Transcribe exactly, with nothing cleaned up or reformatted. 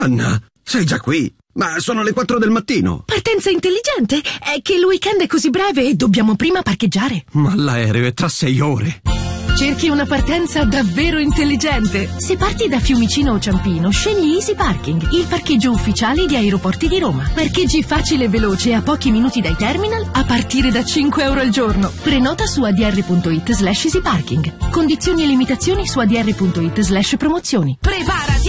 Anna, sei già qui? Ma sono le quattro del mattino. Partenza intelligente? È che il weekend è così breve e dobbiamo prima parcheggiare. Ma l'aereo è tra sei ore. Cerchi una partenza davvero intelligente? Se parti da Fiumicino o Ciampino, scegli Easy Parking, il parcheggio ufficiale di Aeroporti di Roma. Parcheggi facile e veloce a pochi minuti dai terminal a partire da cinque euro al giorno. Prenota su adr.it slash easyparking. Condizioni e limitazioni su adr.it slash promozioni. Preparati